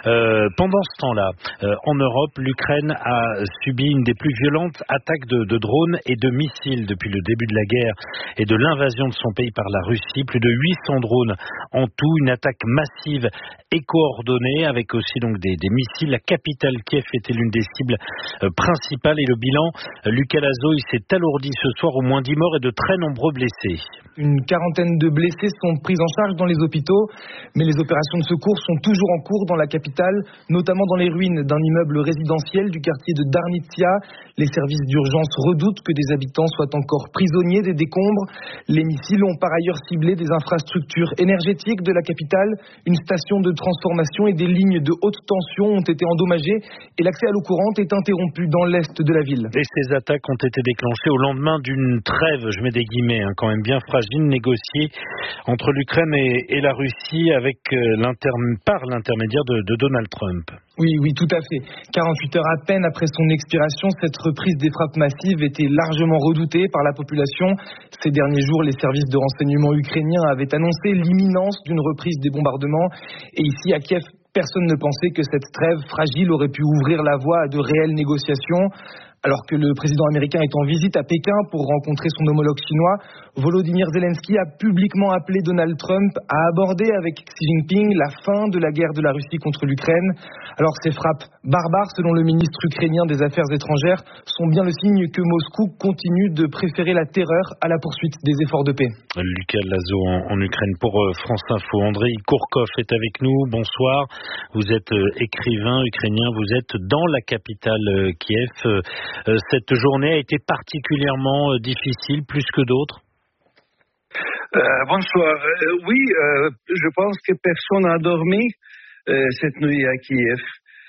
Pendant ce temps-là, en Europe, l'Ukraine a subi une des plus violentes attaques de drones et de missiles depuis le début de la guerre et de l'invasion de son pays par la Russie. Plus de 800 drones en tout, une attaque massive et coordonnée avec aussi donc des missiles. La capitale Kiev était l'une des cibles principales et le bilan, Lucas Lazo, il s'est alourdi ce soir, au moins 10 morts et de très nombreux blessés. Une quarantaine de blessés sont pris en charge dans les hôpitaux, mais les opérations de secours sont toujours en cours dans la capitale, notamment dans les ruines d'un immeuble résidentiel du quartier de Darnitsia. Les services d'urgence redoutent que des habitants soient encore prisonniers des décombres. Les missiles ont par ailleurs ciblé des infrastructures énergétiques de la capitale. Une station de transformation et des lignes de haute tension ont été endommagées et l'accès à l'eau courante est interrompu dans l'est de la ville. Et ces attaques ont été déclenchées au lendemain d'une trêve, je mets des guillemets, quand même bien fragile, négociée entre l'Ukraine et la Russie avec par l'intermédiaire de Donald Trump. Oui, tout à fait. 48 heures à peine après son expiration, cette reprise des frappes massives était largement redoutée par la population. Ces derniers jours, les services de renseignement ukrainiens avaient annoncé l'imminence d'une reprise des bombardements. Et ici, à Kiev, personne ne pensait que cette trêve fragile aurait pu ouvrir la voie à de réelles négociations. Alors que le président américain est en visite à Pékin pour rencontrer son homologue chinois, Volodymyr Zelensky a publiquement appelé Donald Trump à aborder avec Xi Jinping la fin de la guerre de la Russie contre l'Ukraine. Alors ces frappes barbares, selon le ministre ukrainien des Affaires étrangères, sont bien le signe que Moscou continue de préférer la terreur à la poursuite des efforts de paix. Lucas Lazo en Ukraine pour France Info. Andrei Kourkov est avec nous. Bonsoir. Vous êtes écrivain ukrainien. Vous êtes dans la capitale Kiev. Cette journée a été particulièrement difficile, plus que d'autres. Bonsoir. Oui, je pense que personne n'a dormi cette nuit à Kiev.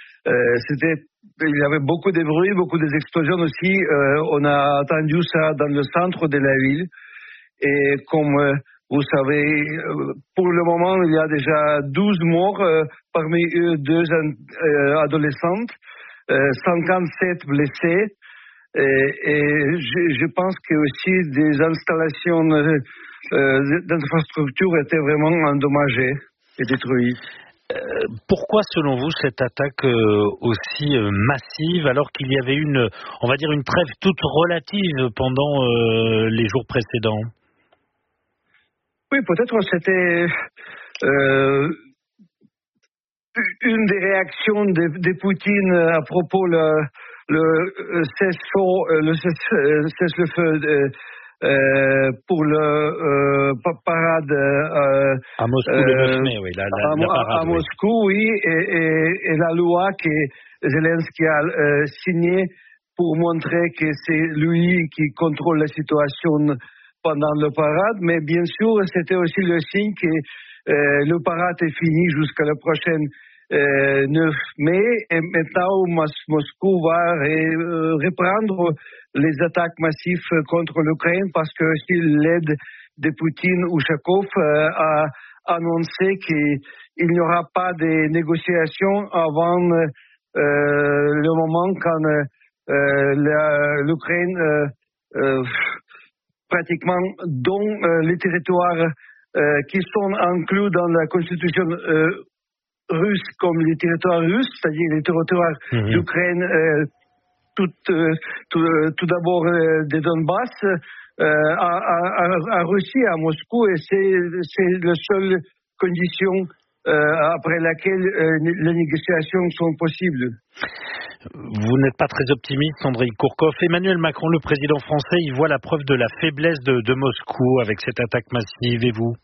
Il y avait beaucoup de bruit, beaucoup d'explosions aussi. On a entendu ça dans le centre de la ville. Et comme vous savez, pour le moment, il y a déjà 12 morts, parmi eux 2 adolescentes, 57 blessés. Et je pense que aussi des installations d'infrastructures étaient vraiment endommagées et détruites. Pourquoi, selon vous, cette attaque aussi massive, alors qu'il y avait une trêve toute relative pendant les jours précédents? Oui, peut-être c'était une des réactions de Poutine à propos le cessez-le-feu pour le parade à Moscou le 9 mai, oui, la parade, à Moscou, oui, et la loi que Zelensky a signée pour montrer que c'est lui qui contrôle la situation pendant le parade, mais bien sûr, c'était aussi le signe que le parade est fini jusqu'à la prochaine 9 mai, et maintenant Moscou va reprendre les attaques massives contre l'Ukraine parce que l'aide de Poutine, Ushakov, a annoncé qu'il n'y aura pas de négociations avant le moment quand l'Ukraine pratiquement donne les territoires qui sont inclus dans la constitution russe comme les territoires russes, c'est-à-dire les territoires d'Ukraine, tout d'abord des Donbass, à Russie, à Moscou, et c'est la seule condition après laquelle les négociations sont possibles. Vous n'êtes pas très optimiste, Andrei Kourkov. Emmanuel Macron, le président français, il voit la preuve de la faiblesse de Moscou avec cette attaque massive, et vous?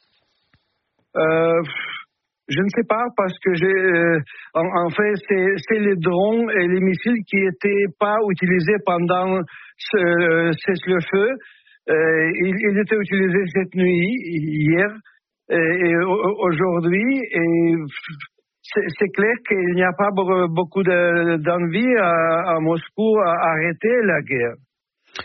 Je ne sais pas, parce que en fait, c'est les drones et les missiles qui n'étaient pas utilisés pendant ce cessez-le-feu. Ils étaient utilisés cette nuit, hier et aujourd'hui. Et c'est clair qu'il n'y a pas beaucoup d'envie à Moscou à arrêter la guerre.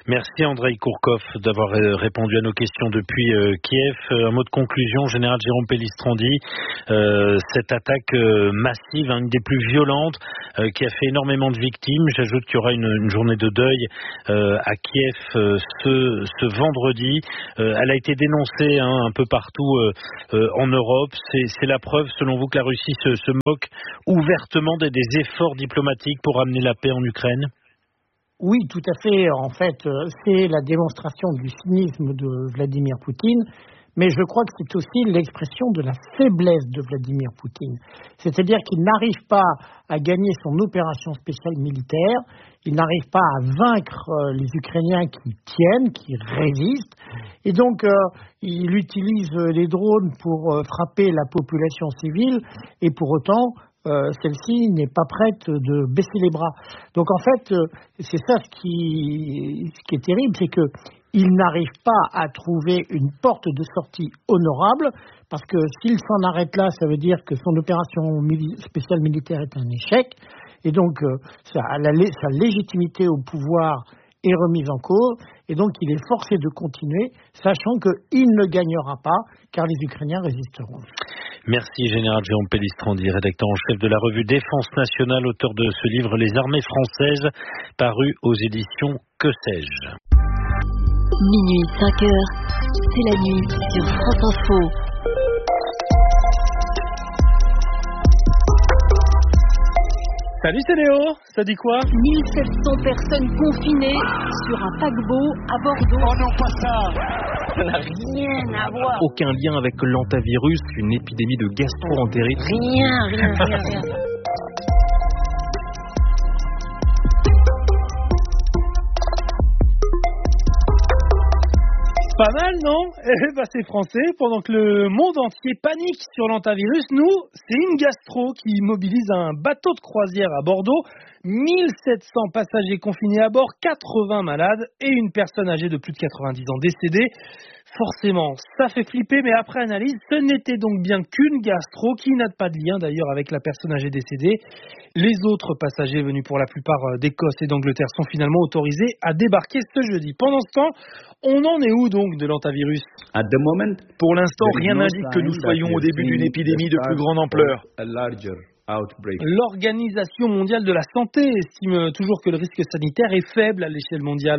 Merci Andrei Kourkov d'avoir répondu à nos questions depuis Kiev. Un mot de conclusion, général Jérôme Pellistrandi. Cette attaque massive, une des plus violentes, qui a fait énormément de victimes. J'ajoute qu'il y aura une journée de deuil à Kiev ce vendredi. Elle a été dénoncée un peu partout en Europe. C'est la preuve, selon vous, que la Russie se moque ouvertement des efforts diplomatiques pour amener la paix en Ukraine ? Oui, tout à fait. En fait, c'est la démonstration du cynisme de Vladimir Poutine, mais je crois que c'est aussi l'expression de la faiblesse de Vladimir Poutine. C'est-à-dire qu'il n'arrive pas à gagner son opération spéciale militaire, il n'arrive pas à vaincre les Ukrainiens qui tiennent, qui résistent, et donc il utilise les drones pour frapper la population civile, et pour autant, celle-ci n'est pas prête de baisser les bras. Donc en fait, c'est ça ce qui est terrible, c'est que il n'arrive pas à trouver une porte de sortie honorable, parce que s'il s'en arrête là, ça veut dire que son opération spéciale militaire est un échec, et donc sa légitimité au pouvoir est remise en cause, et donc il est forcé de continuer, sachant qu'il ne gagnera pas, car les Ukrainiens résisteront. Merci Général Jérôme Pellistrandi, rédacteur en chef de la revue Défense Nationale, auteur de ce livre Les armées françaises, paru aux éditions Que sais-je. Minuit 5 heures, c'est la nuit sur France Info. Salut, c'est Léo, ça dit quoi ? 1700 personnes confinées sur un paquebot à Bordeaux. Oh non, pas ça! Ça n'a rien à voir. Aucun lien avec l'antavirus, une épidémie de gastro-entérite. Rien. Pas mal, non ? C'est français. Pendant que le monde entier panique sur l'antavirus, nous, c'est une gastro qui mobilise un bateau de croisière à Bordeaux. 1700 passagers confinés à bord, 80 malades et une personne âgée de plus de 90 ans décédée. Forcément, ça fait flipper, mais après analyse, ce n'était donc bien qu'une gastro qui n'a pas de lien d'ailleurs avec la personne âgée décédée. Les autres passagers venus pour la plupart d'Écosse et d'Angleterre sont finalement autorisés à débarquer ce jeudi. Pendant ce temps, on en est où donc de l'antavirus ? Pour l'instant, rien n'indique que nous soyons au début d'une épidémie de plus grande ampleur. L'Organisation mondiale de la santé estime toujours que le risque sanitaire est faible à l'échelle mondiale.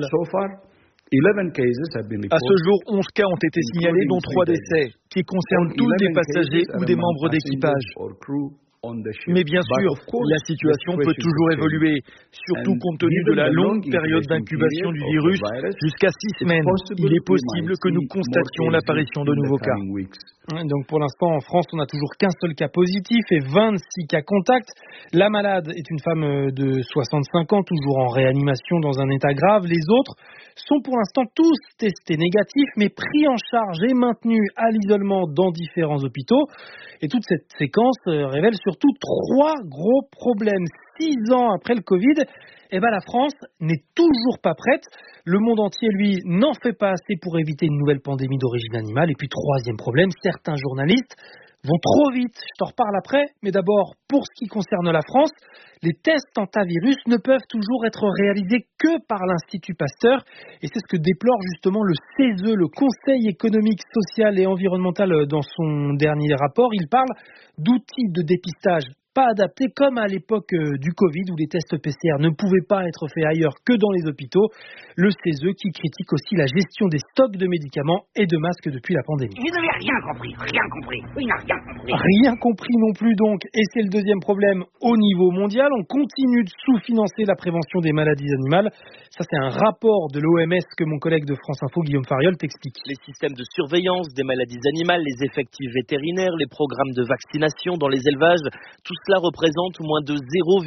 À ce jour, 11 cas ont été signalés, dont 3 décès, qui concernent tous des passagers ou des membres d'équipage. Mais bien sûr, la situation peut toujours évoluer, surtout compte tenu de la longue période d'incubation du virus, jusqu'à 6 semaines. Il est possible que nous constations l'apparition de nouveaux cas. Donc pour l'instant, en France, on n'a toujours qu'un seul cas positif et 26 cas contacts. La malade est une femme de 65 ans, toujours en réanimation dans un état grave. Les autres sont pour l'instant tous testés négatifs, mais pris en charge et maintenus à l'isolement dans différents hôpitaux. Et toute cette séquence révèle surtout 3 gros problèmes. 6 ans après le Covid, la France n'est toujours pas prête. Le monde entier, lui, n'en fait pas assez pour éviter une nouvelle pandémie d'origine animale. Et puis, 3e problème, certains journalistes vont trop vite. Je t'en reparle après. Mais d'abord, pour ce qui concerne la France, les tests antivirus ne peuvent toujours être réalisés que par l'Institut Pasteur. Et c'est ce que déplore justement le CESE, le Conseil économique, social et environnemental, dans son dernier rapport. Il parle d'outils de dépistage pas adaptés, comme à l'époque du Covid où les tests PCR ne pouvaient pas être faits ailleurs que dans les hôpitaux. Le CESE qui critique aussi la gestion des stocks de médicaments et de masques depuis la pandémie. Vous n'avez rien compris. Il n'a rien compris. Rien compris non plus donc, et c'est le 2e problème au niveau mondial. On continue de sous-financer la prévention des maladies animales. Ça, c'est un rapport de l'OMS que mon collègue de France Info, Guillaume Fariol, t'explique. Les systèmes de surveillance des maladies animales, les effectifs vétérinaires, les programmes de vaccination dans les élevages, tout cela représente moins de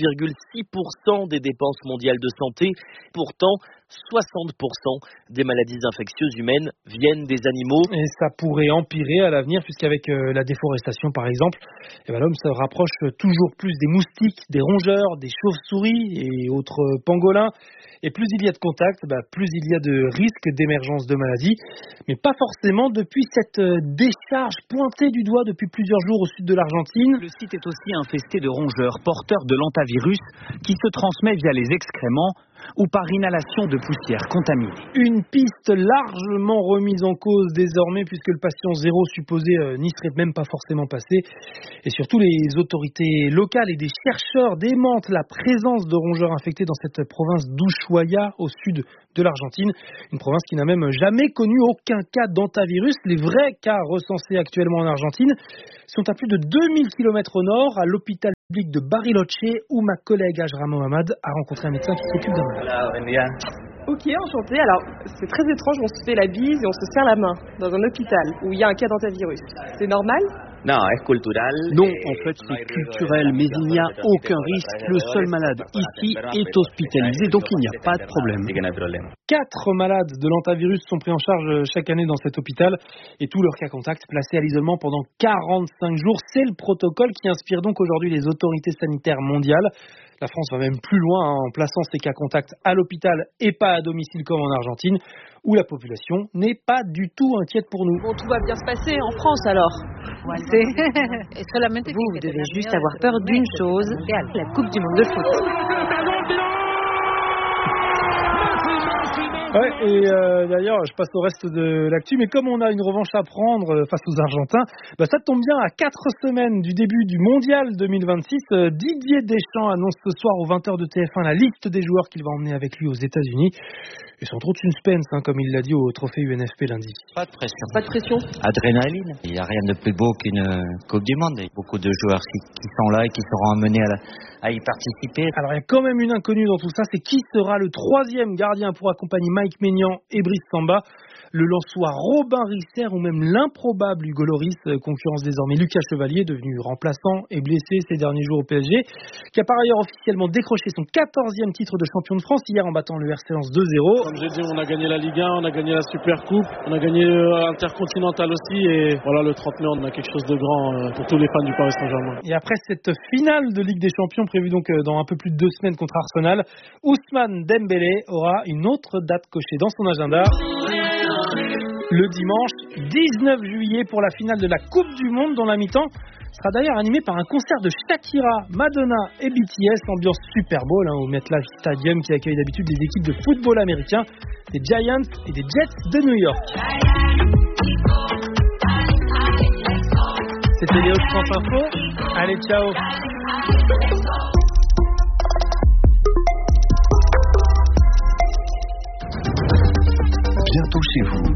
0,6% des dépenses mondiales de santé. Pourtant, 60% des maladies infectieuses humaines viennent des animaux. Et ça pourrait empirer à l'avenir, puisqu'avec la déforestation, par exemple, l'homme se rapproche toujours plus des moustiques, des rongeurs, des chauves-souris et autres pangolins. Et plus il y a de contacts, plus il y a de risques d'émergence de maladies. Mais pas forcément depuis cette décharge pointée du doigt depuis plusieurs jours au sud de l'Argentine. Le site est aussi infesté de rongeurs porteurs de l'antavirus qui se transmet via les excréments ou par inhalation de poussière contaminée. Une piste largement remise en cause désormais puisque le patient zéro supposé n'y serait même pas forcément passé. Et surtout, les autorités locales et des chercheurs démentent la présence de rongeurs infectés dans cette province d'Ushuaia au sud de l'Argentine. Une province qui n'a même jamais connu aucun cas d'hantavirus. Les vrais cas recensés actuellement en Argentine sont à plus de 2000 km au nord, à l'hôpital public de Bariloche, où ma collègue Ajra Mohamed a rencontré un médecin qui s'occupe d'un malade. Ok, enchanté. Alors, c'est très étrange, on se fait la bise et on se serre la main dans un hôpital où il y a un cas d'hantavirus. C'est normal ? Non, en fait c'est culturel, mais il n'y a aucun risque. Le seul malade ici est hospitalisé, donc il n'y a pas de problème. 4 malades de l'hantavirus sont pris en charge chaque année dans cet hôpital et tous leurs cas contacts placés à l'isolement pendant 45 jours. C'est le protocole qui inspire donc aujourd'hui les autorités sanitaires mondiales. La France va même plus loin en plaçant ces cas contacts à l'hôpital et pas à domicile comme en Argentine, où la population n'est pas du tout inquiète pour nous. Bon, tout va bien se passer en France alors. Vous devez juste avoir peur d'une chose, la Coupe du Monde de foot. Ouais, et d'ailleurs, je passe au reste de l'actu, mais comme on a une revanche à prendre face aux Argentins, ça tombe bien, à 4 semaines du début du Mondial 2026, Didier Deschamps annonce ce soir aux 20h de TF1 la liste des joueurs qu'il va emmener avec lui aux États-Unis. Et sans trop de suspense, comme il l'a dit au trophée UNFP lundi. Pas de pression. Pas de pression. Adrénaline. Il n'y a rien de plus beau qu'une Coupe du Monde. Il y a beaucoup de joueurs qui sont là et qui seront amenés à y participer. Alors il y a quand même une inconnue dans tout ça, c'est qui sera le 3e gardien pour accompagner Mike Maignan et Brice Samba. Le Lensois Robin Risser ou même l'improbable Hugo Lloris, concurrence désormais Lucas Chevalier, devenu remplaçant et blessé ces derniers jours au PSG, qui a par ailleurs officiellement décroché son 14e titre de champion de France hier en battant le RC Lens 2-0. Comme j'ai dit, on a gagné la Ligue 1, on a gagné la Super Coupe, on a gagné l'Intercontinental aussi et voilà, le 30 mai on a quelque chose de grand pour tous les fans du Paris Saint-Germain. Et après cette finale de Ligue des Champions prévue donc dans un peu plus de 2 semaines contre Arsenal, Ousmane Dembélé aura une autre date cochée dans son agenda. Le dimanche 19 juillet pour la finale de la Coupe du Monde dont la mi-temps sera d'ailleurs animée par un concert de Shakira, Madonna et BTS, ambiance Super Bowl au MetLife Stadium qui accueille d'habitude des équipes de football américain, des Giants et des Jets de New York. C'était Léo de France Info. Allez, ciao. Bientôt chez vous.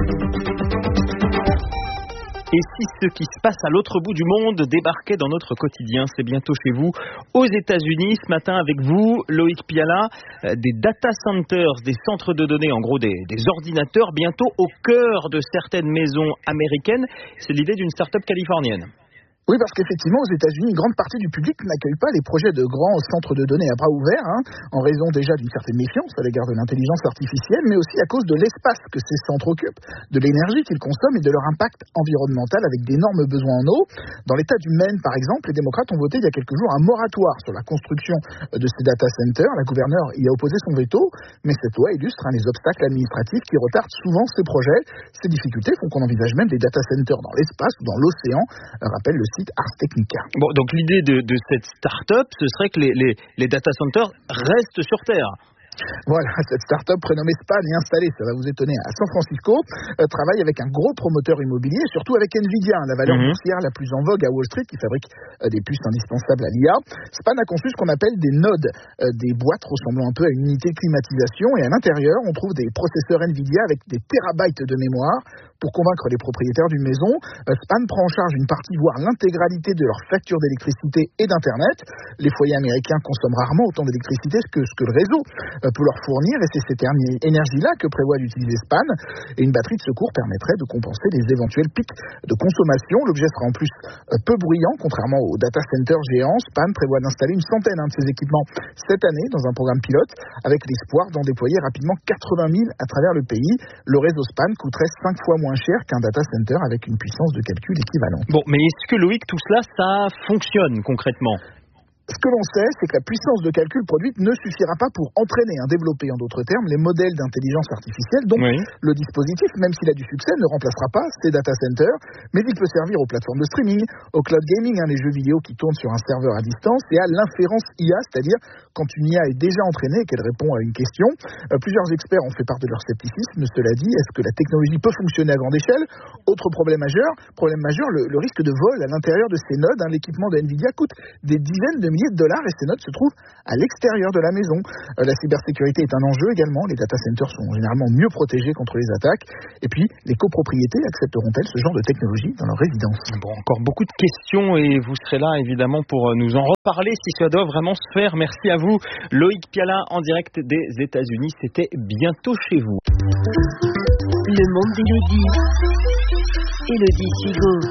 Et si ce qui se passe à l'autre bout du monde débarquait dans notre quotidien, c'est bientôt chez vous, aux États-Unis. Ce matin avec vous, Loïc Piala, des data centers, des centres de données, en gros des ordinateurs, bientôt au cœur de certaines maisons américaines. C'est l'idée d'une start-up californienne. Oui, parce qu'effectivement, aux États-Unis, une grande partie du public n'accueille pas les projets de grands centres de données à bras ouverts, en raison déjà d'une certaine méfiance à l'égard de l'intelligence artificielle, mais aussi à cause de l'espace que ces centres occupent, de l'énergie qu'ils consomment et de leur impact environnemental avec d'énormes besoins en eau. Dans l'État du Maine, par exemple, les démocrates ont voté il y a quelques jours un moratoire sur la construction de ces data centers. La gouverneure y a opposé son veto, mais cette loi illustre les obstacles administratifs qui retardent souvent ces projets. Ces difficultés font qu'on envisage même des data centers dans l'espace ou dans l'océan, rappelle le site Ars Technica. Bon, donc l'idée de cette start-up, ce serait que les data centers restent sur Terre. Voilà, cette start-up prénommée Span est installée, ça va vous étonner, à San Francisco, travaille avec un gros promoteur immobilier, surtout avec Nvidia, la valeur boursière la plus en vogue à Wall Street, qui fabrique des puces indispensables à l'IA. Span a conçu ce qu'on appelle des nodes, des boîtes ressemblant un peu à une unité de climatisation, et à l'intérieur, on trouve des processeurs Nvidia avec des terabytes de mémoire. Pour convaincre les propriétaires d'une maison, Span prend en charge une partie, voire l'intégralité de leur facture d'électricité et d'Internet. Les foyers américains consomment rarement autant d'électricité que le réseau peut leur fournir, et c'est cette énergie-là que prévoit d'utiliser Span. Et une batterie de secours permettrait de compenser les éventuels pics de consommation. L'objet sera en plus peu bruyant, contrairement aux data centers géants. Span prévoit d'installer une centaine de ces équipements cette année dans un programme pilote, avec l'espoir d'en déployer rapidement 80 000 à travers le pays. Le réseau Span coûterait 5 fois moins cher qu'un data center avec une puissance de calcul équivalente. Bon, mais est-ce que Loïc, tout cela, ça fonctionne concrètement ? Ce que l'on sait, c'est que la puissance de calcul produite ne suffira pas pour entraîner, développer en d'autres termes, les modèles d'intelligence artificielle. Donc, le dispositif, même s'il a du succès, ne remplacera pas ces data centers, mais il peut servir aux plateformes de streaming, au cloud gaming, les jeux vidéo qui tournent sur un serveur à distance, et à l'inférence IA, c'est-à-dire quand une IA est déjà entraînée et qu'elle répond à une question. Plusieurs experts ont fait part de leur scepticisme. Cela dit, est-ce que la technologie peut fonctionner à grande échelle? Autre problème majeur, le risque de vol à l'intérieur de ces nodes. L'équipement de Nvidia coûte des dizaines de milliers de dollars et ces nodes se trouvent à l'extérieur de la maison. La cybersécurité est un enjeu également. Les data centers sont généralement mieux protégés contre les attaques. Et puis, les copropriétés accepteront-elles ce genre de technologie dans leur résidence? Bon, encore beaucoup de questions et vous serez là évidemment pour nous en reparler si ça doit vraiment se faire. Merci à vous, Loïc Piala, en direct des États-Unis. C'était bientôt chez vous. Le monde d'Élodie. Élodie Sugo.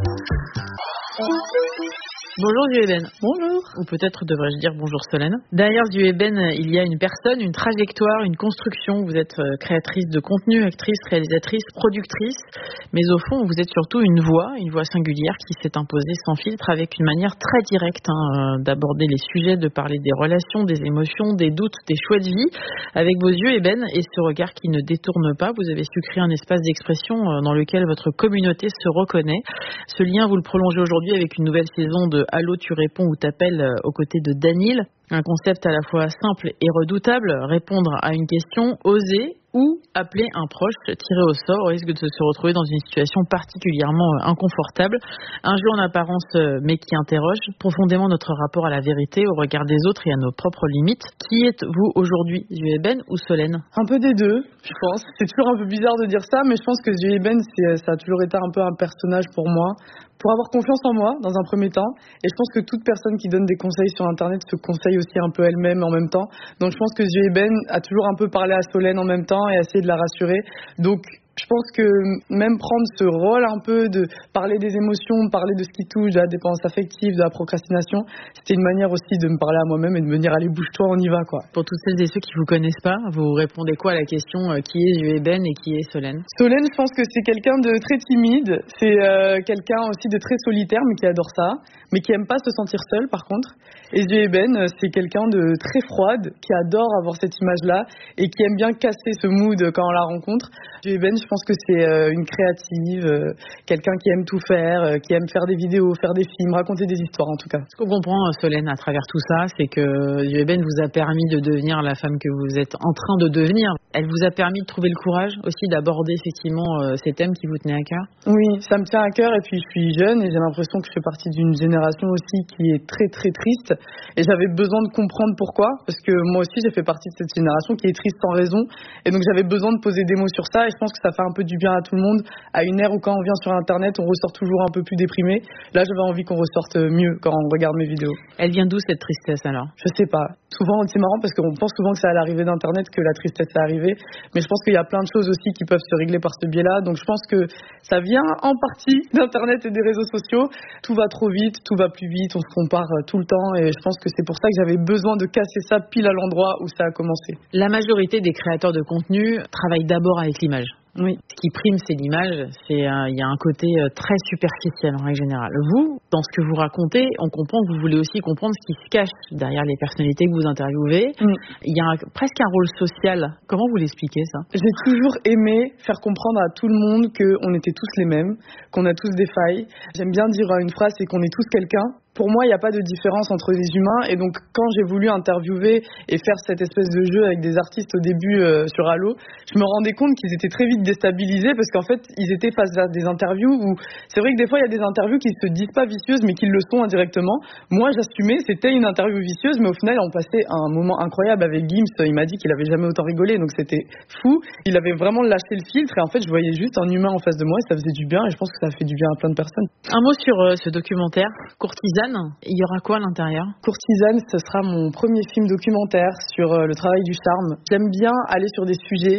Bonjour Zueben. Bonjour. Ou peut-être devrais-je dire bonjour Solène. Derrière Zueben, il y a une personne, une trajectoire, une construction. Vous êtes créatrice de contenu, actrice, réalisatrice, productrice. Mais au fond, vous êtes surtout une voix singulière qui s'est imposée sans filtre avec une manière très directe d'aborder les sujets, de parler des relations, des émotions, des doutes, des choix de vie. Avec vos yeux ébènes et ce regard qui ne détourne pas, vous avez su créer un espace d'expression dans lequel votre communauté se reconnaît. Ce lien, vous le prolongez aujourd'hui avec une nouvelle saison de Allô, tu réponds ou t'appelles aux côtés de Daniel. Un concept à la fois simple et redoutable, répondre à une question, oser ou appeler un proche tiré au sort au risque de se retrouver dans une situation particulièrement inconfortable. Un jeu en apparence mais qui interroge profondément notre rapport à la vérité, au regard des autres et à nos propres limites. Qui êtes-vous aujourd'hui, Zueben ou Solène? Un peu des deux, je pense. C'est toujours un peu bizarre de dire ça, mais je pense que Zueben, ça a toujours été un peu un personnage pour moi, pour avoir confiance en moi dans un premier temps. Et je pense que toute personne qui donne des conseils sur Internet se conseille aussi un peu elle-même en même temps. Donc je pense que Zueben a toujours un peu parlé à Solène en même temps et essayé de la rassurer. Donc je pense que même prendre ce rôle un peu de parler des émotions, de parler de ce qui touche, de la dépendance affective, de la procrastination, c'était une manière aussi de me parler à moi-même et de me dire allez bouge-toi, on y va quoi. Pour toutes celles et ceux qui vous connaissent pas, vous répondez quoi à la question qui est Zueben et qui est Solène? Solène, je pense que c'est quelqu'un de très timide, c'est quelqu'un aussi de très solitaire mais qui adore ça, mais qui aime pas se sentir seul par contre. Et Zueben, c'est quelqu'un de très froide, qui adore avoir cette image-là et qui aime bien casser ce mood quand on la rencontre. Zueben, je pense que c'est une créative, quelqu'un qui aime tout faire, qui aime faire des vidéos, faire des films, raconter des histoires en tout cas. Ce qu'on comprend, Solène, à travers tout ça, c'est que Zueben vous a permis de devenir la femme que vous êtes en train de devenir. Elle vous a permis de trouver le courage aussi d'aborder effectivement ces thèmes qui vous tenaient à cœur? Oui, ça me tient à cœur et puis je suis jeune et j'ai l'impression que je fais partie d'une génération aussi qui est très très triste et j'avais besoin de comprendre pourquoi, parce que moi aussi j'ai fait partie de cette génération qui est triste sans raison et donc j'avais besoin de poser des mots sur ça et je pense que ça fait un peu du bien à tout le monde à une ère où quand on vient sur Internet on ressort toujours un peu plus déprimé. Là j'avais envie qu'on ressorte mieux quand on regarde mes vidéos. Elle vient d'où cette tristesse alors? Je sais pas. Souvent c'est marrant parce qu'on pense souvent que c'est à l'arrivée d'Internet que la tristesse est arrivée, mais je pense qu'il y a plein de choses aussi qui peuvent se régler par ce biais-là, donc je pense que ça vient en partie d'Internet et des réseaux sociaux. Tout va trop vite, tout va plus vite, on se compare tout le temps et je pense que c'est pour ça que j'avais besoin de casser ça pile à l'endroit où ça a commencé. La majorité des créateurs de contenu travaillent d'abord avec l'image. Oui. Ce qui prime, c'est l'image. Il y a un côté très superficiel en règle générale. Vous, dans ce que vous racontez, on comprend que vous voulez aussi comprendre ce qui se cache derrière les personnalités que vous interviewez. Il y a presque un rôle social. Comment vous l'expliquez ça? J'ai toujours aimé faire comprendre à tout le monde qu'on était tous les mêmes, qu'on a tous des failles. J'aime bien dire une phrase, c'est qu'on est tous quelqu'un. Pour moi, il n'y a pas de différence entre les humains et donc quand j'ai voulu interviewer et faire cette espèce de jeu avec des artistes au début sur Allo, je me rendais compte qu'ils étaient très vite déstabilisés parce qu'en fait, ils étaient face à des interviews où c'est vrai que des fois, il y a des interviews qui se disent pas vicieuses mais qui le sont indirectement. Moi, j'assumais, c'était une interview vicieuse mais au final, on passait un moment incroyable avec Gims. Il m'a dit qu'il avait jamais autant rigolé donc c'était fou. Il avait vraiment lâché le filtre et en fait, je voyais juste un humain en face de moi et ça faisait du bien et je pense que ça a fait du bien à plein de personnes. Un mot sur ce documentaire, Courtisane. Il y aura quoi à l'intérieur? Courtisane, ce sera mon premier film documentaire sur le travail du charme. J'aime bien aller sur des sujets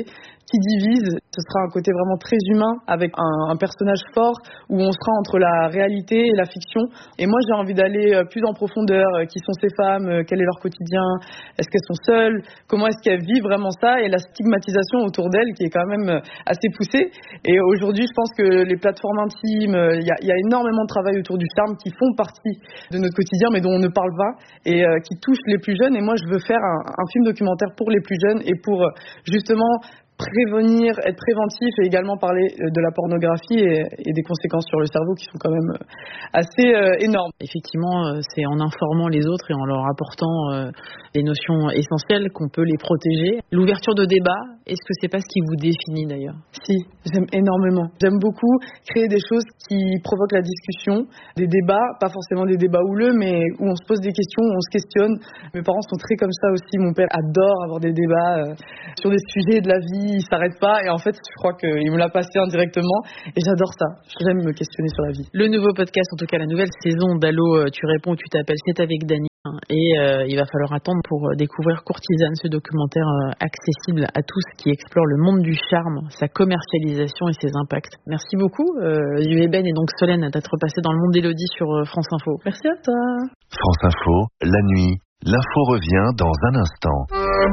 qui divise. Ce sera un côté vraiment très humain avec un personnage fort où on sera entre la réalité et la fiction. Et moi, j'ai envie d'aller plus en profondeur. Qui sont ces femmes? Quel est leur quotidien? Est-ce qu'elles sont seules? Comment est-ce qu'elles vivent vraiment ça? Et la stigmatisation autour d'elles qui est quand même assez poussée. Et aujourd'hui, je pense que les plateformes intimes, il y a énormément de travail autour du charme qui font partie de notre quotidien, mais dont on ne parle pas et qui touchent les plus jeunes. Et moi, je veux faire un film documentaire pour les plus jeunes et pour justement prévenir, être préventif et également parler de la pornographie et des conséquences sur le cerveau qui sont quand même assez énormes. Effectivement, c'est en informant les autres et en leur apportant des notions essentielles qu'on peut les protéger. L'ouverture de débat, est-ce que c'est pas ce qui vous définit d'ailleurs? Si, j'aime énormément. J'aime beaucoup créer des choses qui provoquent la discussion, des débats, pas forcément des débats houleux, mais où on se pose des questions, où on se questionne. Mes parents sont très comme ça aussi. Mon père adore avoir des débats sur des sujets de la vie. Il s'arrête pas et en fait je crois qu'il me l'a passé indirectement et j'adore ça, j'aime me questionner sur la vie. Le nouveau podcast, en tout cas la nouvelle saison d'Allo tu réponds ou tu t'appelles, c'est avec Dany et il va falloir attendre pour découvrir Courtisane, ce documentaire accessible à tous qui explore le monde du charme, sa commercialisation et ses impacts. Merci beaucoup Eben et donc Solène d'être passé dans le monde d'Élodie sur France Info. Merci à toi. France Info, la nuit, l'info revient dans un instant.